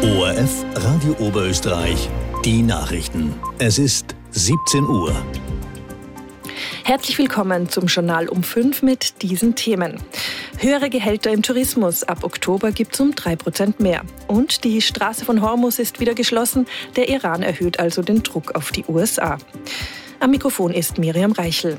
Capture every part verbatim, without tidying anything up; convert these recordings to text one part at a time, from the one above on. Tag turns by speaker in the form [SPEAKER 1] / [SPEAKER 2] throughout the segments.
[SPEAKER 1] O R F Radio Oberösterreich, die Nachrichten. Es ist siebzehn Uhr.
[SPEAKER 2] Herzlich willkommen zum Journal um fünf mit diesen Themen. Höhere Gehälter im Tourismus. Ab Oktober gibt es um drei Prozent mehr. Und die Straße von Hormuz ist wieder geschlossen. Der Iran erhöht also den Druck auf die U S A. Am Mikrofon ist Miriam Reichel.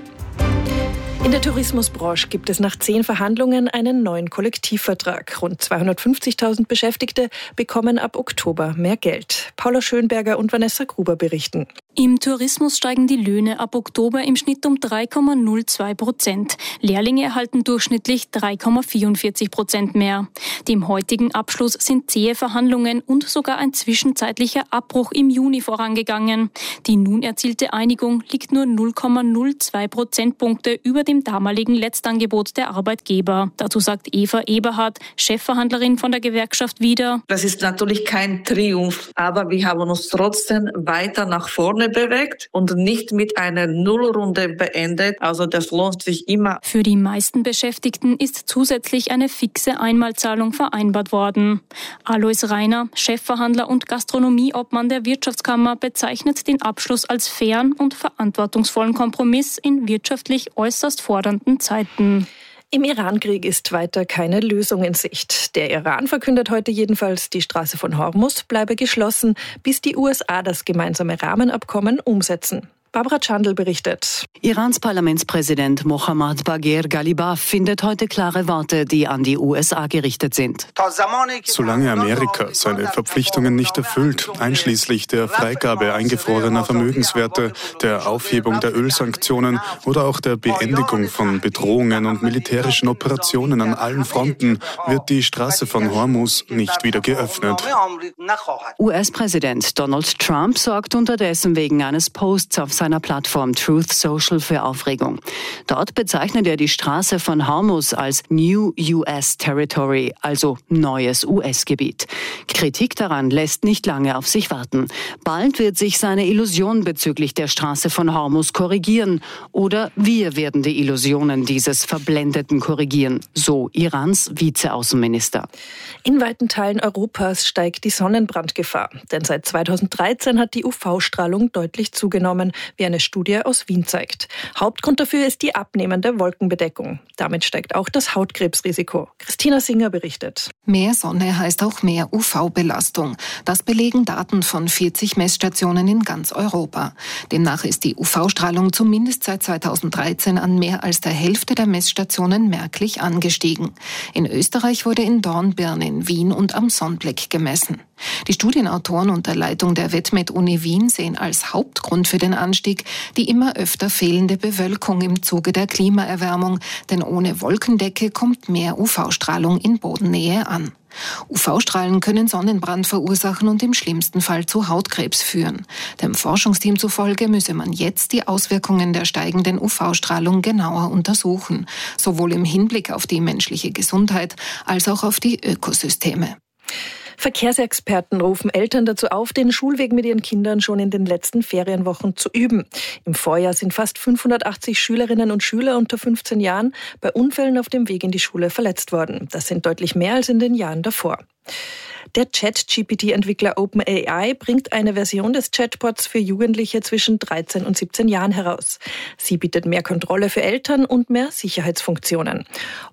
[SPEAKER 2] In der Tourismusbranche gibt es nach zehn Verhandlungen einen neuen Kollektivvertrag. Rund zweihundertfünfzigtausend Beschäftigte bekommen ab Oktober mehr Geld. Paula Schönberger und Vanessa Gruber berichten.
[SPEAKER 3] Im Tourismus steigen die Löhne ab Oktober im Schnitt um drei Komma null zwei Prozent. Lehrlinge erhalten durchschnittlich drei Komma vierundvierzig Prozent mehr. Dem heutigen Abschluss sind zähe Verhandlungen und sogar ein zwischenzeitlicher Abbruch im Juni vorangegangen. Die nun erzielte Einigung liegt nur null Komma null zwei Prozentpunkte über dem damaligen Letztangebot der Arbeitgeber. Dazu sagt Eva Eberhardt, Chefverhandlerin von der Gewerkschaft, wieder:
[SPEAKER 4] Das ist natürlich kein Triumph, aber wir haben uns trotzdem weiter nach vorne bewegt und nicht mit einer Nullrunde beendet. Also das lohnt sich immer.
[SPEAKER 3] Für die meisten Beschäftigten ist zusätzlich eine fixe Einmalzahlung vereinbart worden. Alois Reiner, Chefverhandler und Gastronomieobmann der Wirtschaftskammer, bezeichnet den Abschluss als fairen und verantwortungsvollen Kompromiss in wirtschaftlich äußerst fordernden Zeiten.
[SPEAKER 2] Im Iran-Krieg ist weiter keine Lösung in Sicht. Der Iran verkündet heute jedenfalls, die Straße von Hormuz bleibe geschlossen, bis die U S A das gemeinsame Rahmenabkommen umsetzen. Barbara Chandl berichtet.
[SPEAKER 5] Irans Parlamentspräsident Mohammad Bagher Ghalibaf findet heute klare Worte, die an die U S A gerichtet sind.
[SPEAKER 6] Solange Amerika seine Verpflichtungen nicht erfüllt, einschließlich der Freigabe eingefrorener Vermögenswerte, der Aufhebung der Ölsanktionen oder auch der Beendigung von Bedrohungen und militärischen Operationen an allen Fronten, wird die Straße von Hormuz nicht wieder geöffnet.
[SPEAKER 5] U S-Präsident Donald Trump sorgt unterdessen wegen eines Posts auf seiner Plattform Truth Social für Aufregung. Dort bezeichnet er die Straße von Hormuz als New U S Territory, also neues U S-Gebiet. Kritik daran lässt nicht lange auf sich warten. Bald wird sich seine Illusion bezüglich der Straße von Hormuz korrigieren. Oder wir werden die Illusionen dieses Verblendeten korrigieren, so Irans Vizeaußenminister.
[SPEAKER 2] In weiten Teilen Europas steigt die Sonnenbrandgefahr. Denn seit zweitausenddreizehn hat die U V-Strahlung deutlich zugenommen, wie eine Studie aus Wien zeigt. Hauptgrund dafür ist die abnehmende Wolkenbedeckung. Damit steigt auch das Hautkrebsrisiko. Christina Singer berichtet.
[SPEAKER 7] Mehr Sonne heißt auch mehr U V-Belastung. Das belegen Daten von vierzig Messstationen in ganz Europa. Demnach ist die U V-Strahlung zumindest seit zweitausenddreizehn an mehr als der Hälfte der Messstationen merklich angestiegen. In Österreich wurde in Dornbirn, in Wien und am Sonnblick gemessen. Die Studienautoren unter Leitung der Vetmed-Uni Wien sehen als Hauptgrund für den Anstieg die immer öfter fehlende Bewölkung im Zuge der Klimaerwärmung, denn ohne Wolkendecke kommt mehr U V-Strahlung in Bodennähe an. U V-Strahlen können Sonnenbrand verursachen und im schlimmsten Fall zu Hautkrebs führen. Dem Forschungsteam zufolge müsse man jetzt die Auswirkungen der steigenden U V-Strahlung genauer untersuchen, sowohl im Hinblick auf die menschliche Gesundheit als auch auf die Ökosysteme.
[SPEAKER 2] Verkehrsexperten rufen Eltern dazu auf, den Schulweg mit ihren Kindern schon in den letzten Ferienwochen zu üben. Im Vorjahr sind fast fünfhundertachtzig Schülerinnen und Schüler unter fünfzehn Jahren bei Unfällen auf dem Weg in die Schule verletzt worden. Das sind deutlich mehr als in den Jahren davor. Der Chat-G P T-Entwickler OpenAI bringt eine Version des Chatbots für Jugendliche zwischen dreizehn und siebzehn Jahren heraus. Sie bietet mehr Kontrolle für Eltern und mehr Sicherheitsfunktionen.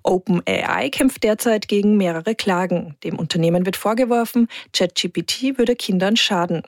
[SPEAKER 2] OpenAI kämpft derzeit gegen mehrere Klagen. Dem Unternehmen wird vorgeworfen, Chat-G P T würde Kindern schaden.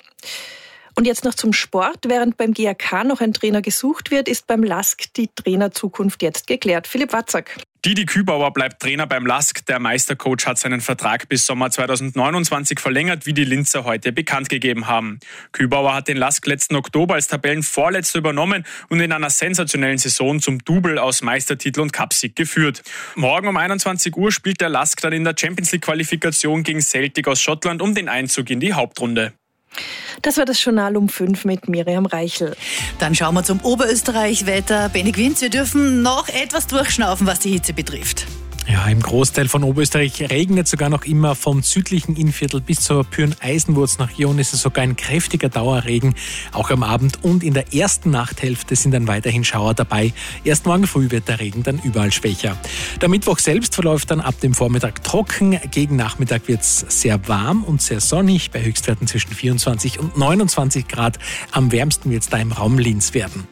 [SPEAKER 2] Und jetzt noch zum Sport. Während beim G A K noch ein Trainer gesucht wird, ist beim L A S K die Trainerzukunft jetzt geklärt. Philipp Watzak.
[SPEAKER 8] Didi Kübauer bleibt Trainer beim L A S K. Der Meistercoach hat seinen Vertrag bis Sommer zweitausendneunundzwanzig verlängert, wie die Linzer heute bekannt gegeben haben. Kübauer hat den L A S K letzten Oktober als Tabellenvorletzter übernommen und in einer sensationellen Saison zum Double aus Meistertitel und Cupsieg geführt. Morgen um einundzwanzig Uhr spielt der L A S K dann in der Champions-League-Qualifikation gegen Celtic aus Schottland um den Einzug in die Hauptrunde.
[SPEAKER 2] Das war das Journal um fünf mit Miriam Reichel.
[SPEAKER 9] Dann schauen wir zum Oberösterreich-Wetter. Benny Gwinz, wir dürfen noch etwas durchschnaufen, was die Hitze betrifft. Ja, im Großteil von Oberösterreich regnet sogar noch immer vom südlichen Innviertel bis zur Püren-Eisenwurz nach Jon ist es sogar ein kräftiger Dauerregen. Auch am Abend und in der ersten Nachthälfte sind dann weiterhin Schauer dabei. Erst morgen früh wird der Regen dann überall schwächer. Der Mittwoch selbst verläuft dann ab dem Vormittag trocken. Gegen Nachmittag wird es sehr warm und sehr sonnig, bei Höchstwerten zwischen vierundzwanzig und neunundzwanzig Grad. Am wärmsten wird es da im Raum Linz werden.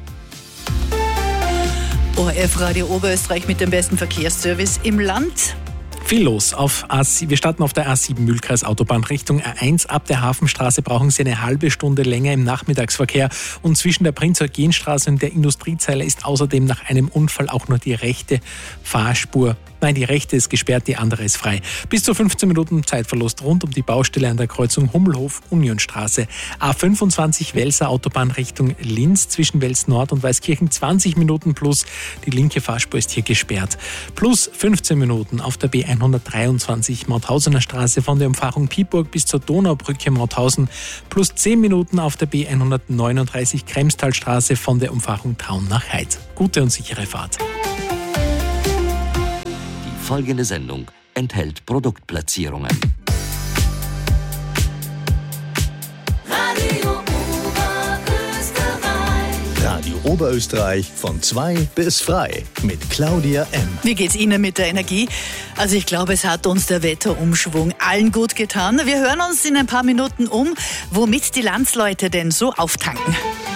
[SPEAKER 10] O R F Radio Oberösterreich mit dem besten Verkehrsservice im Land.
[SPEAKER 9] Viel los. Auf A sieben, wir starten auf der A sieben Mühlkreis Autobahn Richtung A eins. Ab der Hafenstraße brauchen Sie eine halbe Stunde länger im Nachmittagsverkehr. Und zwischen der Prinz-Eugen-Straße und der Industriezeile ist außerdem nach einem Unfall auch nur die rechte Fahrspur. Nein, die rechte ist gesperrt, die andere ist frei. Bis zu fünfzehn Minuten Zeitverlust rund um die Baustelle an der Kreuzung Hummelhof-Unionstraße. A fünfundzwanzig Welser Autobahn Richtung Linz zwischen Wels Nord und Weißkirchen zwanzig Minuten plus. Die linke Fahrspur ist hier gesperrt. Plus fünfzehn Minuten auf der B hundertdreiundzwanzig Mauthausener Straße von der Umfahrung Piepburg bis zur Donaubrücke Mauthausen. Plus zehn Minuten auf der B hundertneununddreißig Kremstalstraße von der Umfahrung Traun nach Heid. Gute und sichere Fahrt.
[SPEAKER 11] Folgende Sendung enthält Produktplatzierungen.
[SPEAKER 1] Radio Oberösterreich. Radio Oberösterreich von zwei bis frei mit Claudia M.
[SPEAKER 10] Wie geht's Ihnen mit der Energie? Also ich glaube, es hat uns der Wetterumschwung allen gut getan. Wir hören uns in ein paar Minuten um, womit die Landsleute denn so auftanken.